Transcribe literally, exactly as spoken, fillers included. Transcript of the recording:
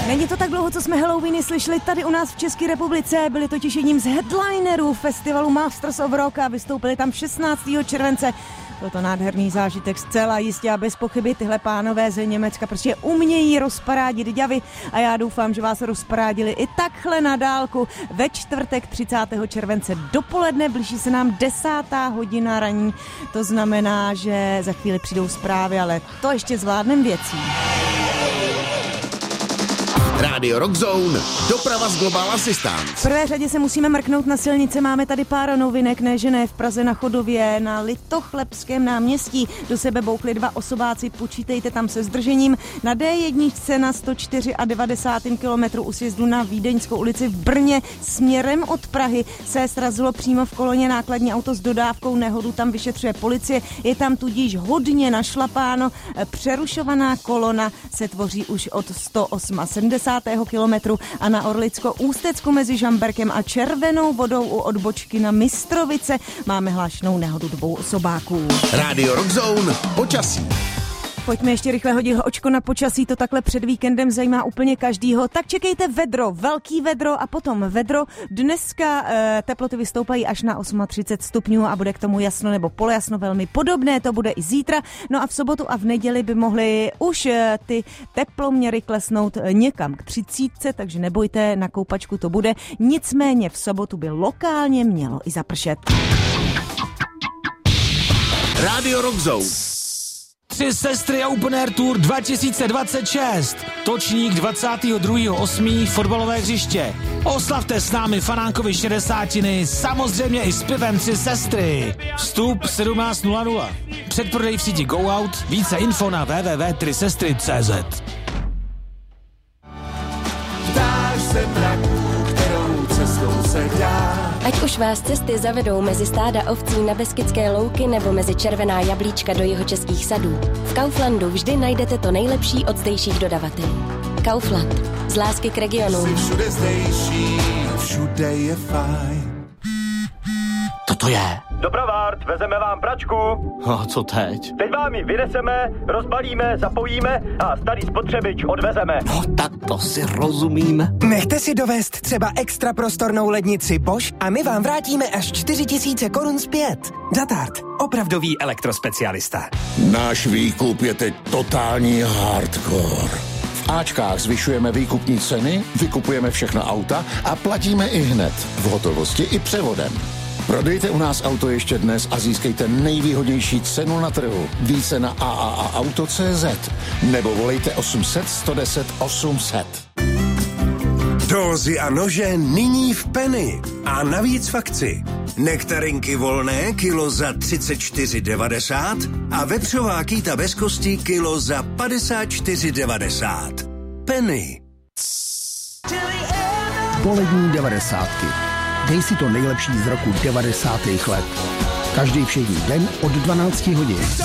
Není to tak dlouho, co jsme Halloweeny slyšeli tady u nás v České republice. Byli totiž jedním z headlinerů festivalu Masters of Rock a vystoupili tam šestnáctého července. Byl to nádherný zážitek, zcela jistě a bez pochyby tyhle pánové ze Německa prostě umějí rozparádit davy a já doufám, že vás rozparádili i takhle na dálku. Ve čtvrtek třicátého července dopoledne blíží se nám desátá hodina ranní. To znamená, že za chvíli přijdou zprávy, ale to ještě zvládnem věcí. Rádio Rock Zone, doprava z Global Assistance. V prvé řadě se musíme mrknout na silnice, máme tady pár novinek, ne že ne, v Praze na Chodově, na Litochlebském náměstí. Do sebe bouchli dva osobáci, počítejte tam se zdržením. Na D jedna na sto čtyři a devadesátém kilometru u sjezdu na Vídeňskou ulici v Brně směrem od Prahy se srazilo přímo v koloně nákladní auto s dodávkou, nehodu tam vyšetřuje policie, je tam tudíž hodně našlapáno, přerušovaná kolona se tvoří už od sto sedmdesát osm kilometru a na Orlicko-Ústecku mezi Žamberkem a Červenou Vodou u odbočky na Mistrovice máme hlášenou nehodu dvou osobáků. Rádio Rock Zone, počasí. Pojďme ještě rychle hodit očko na počasí, to takhle před víkendem zajímá úplně každýho. Tak čekejte vedro, velký vedro a potom vedro. Dneska e, teploty vystoupají až na třicet osm stupňů a bude k tomu jasno nebo polojasno velmi podobné, to bude i zítra. No a v sobotu a v neděli by mohly už e, ty teploměry klesnout někam k třicítce, takže nebojte, na koupačku to bude. Nicméně v sobotu by lokálně mělo i zapršet. Rádio Rock Zone. Tři sestry Open Air Tour dva tisíce dvacet šest. Točník dvacátého druhého osmého fotbalové hřiště. Oslavte s námi fanánkovi šedesátiny, samozřejmě i s pivem Tři sestry. Vstup sedmnáct nula nula. Předprodej v síti Go Out. Více info na w w w tečka tři sestry tečka c z. Ptáš se mraků, kterou cestou se dá. Ať už vás cesty zavedou mezi stáda ovcí na Beskydské louky nebo mezi červená jablíčka do jihočeských sadů, v Kauflandu vždy najdete to nejlepší od zdejších dodavatelů. Kaufland. Z lásky k regionu. Jsi všude zdejší, všude je fajn. Co to je? Dopravárt, vezeme vám pračku. A co teď? Teď vám ji vyneseme, rozbalíme, zapojíme a starý spotřebič odvezeme. No tak to si rozumíme. Nechte si dovést třeba extra prostornou lednici Bosch a my vám vrátíme až čtyři tisíce korun zpět. Datart, opravdový elektrospecialista. Náš výkup je teď totální hardcore. V Ačkách zvyšujeme výkupní ceny, vykupujeme všechna auta a platíme i hned, v hotovosti i převodem. Prodejte u nás auto ještě dnes a získejte nejvýhodnější cenu na trhu. Více na a a a auto tečka cé zet nebo volejte osm set sto deset osm set. Dózy a nože nyní v Penny. A navíc v akci. Nektarinky volné kilo za třicet čtyři devadesát a vepřová kýta bez kosti kilo za padesát čtyři devadesát. Penny. Polední devadesátky. Dej si to nejlepší z roku devadesátých let. Každý všední den od dvanácti hodin.